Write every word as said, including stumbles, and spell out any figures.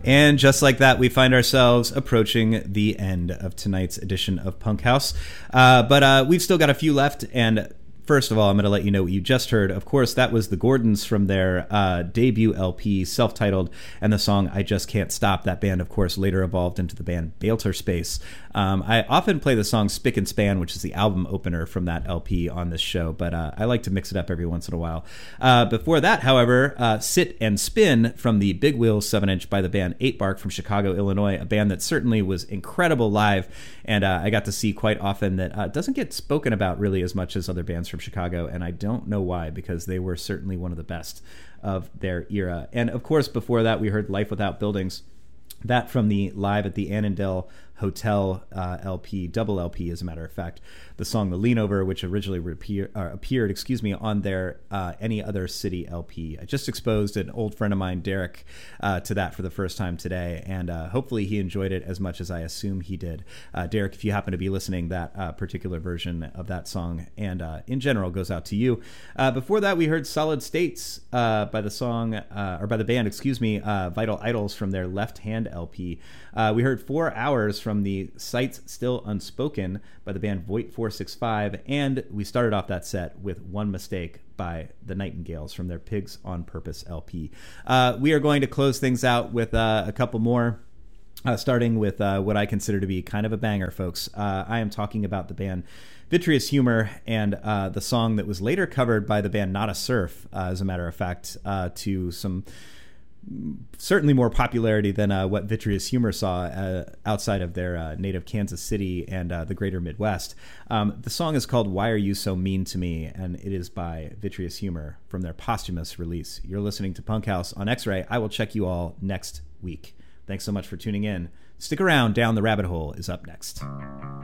And just like that, we find ourselves approaching the end of tonight's edition of Punk House. Uh, but uh, we've still got a few left, and first of all, I'm going to let you know what you just heard. Of course, that was the Gordons from their uh, debut L P, self-titled, and the song I Just Can't Stop. That band, of course, later evolved into the band Balter Space. Um, I often play the song Spick and Span, which is the album opener from that L P on this show, but uh, I like to mix it up every once in a while. Uh, before that, however, uh, Sit and Spin from the Big Wheel seven inch by the band eight Bark from Chicago, Illinois, a band that certainly was incredible live, and uh, I got to see quite often that uh, doesn't get spoken about really as much as other bands from Chicago, and I don't know why, because they were certainly one of the best of their era. And of course, before that, we heard Life Without Buildings. That from the Live at the Annandale Hotel uh, L P, double L P, as a matter of fact. The song The Lean Over, which originally repear, uh, appeared excuse me, on their uh, Any Other City L P. I just exposed an old friend of mine, Derek, uh, to that for the first time today, and uh, hopefully he enjoyed it as much as I assume he did. Uh, Derek, if you happen to be listening, that uh, particular version of that song, and uh, in general, goes out to you. Uh, before that, we heard Solid States uh, by the song, uh, or by the band, excuse me, uh, Vital Idols from their Left Hand L P. Uh, we heard Four Hours from the Sights Still Unspoken by the band Voight four six five, and we started off that set with One Mistake by the Nightingales from their Pigs on Purpose L P. Uh, we are going to close things out with uh, a couple more, uh, starting with uh, what I consider to be kind of a banger, folks. Uh, I am talking about the band Vitreous Humor and uh, the song that was later covered by the band Not a Surf, uh, as a matter of fact, uh, to some certainly more popularity than uh, what Vitreous Humor saw uh, outside of their uh, native Kansas City and uh, the greater Midwest. Um, the song is called Why Are You So Mean to Me, and it is by Vitreous Humor from their posthumous release. You're listening to Punk House on X-Ray. I will check you all next week. Thanks so much for tuning in. Stick around. Down the Rabbit Hole is up next.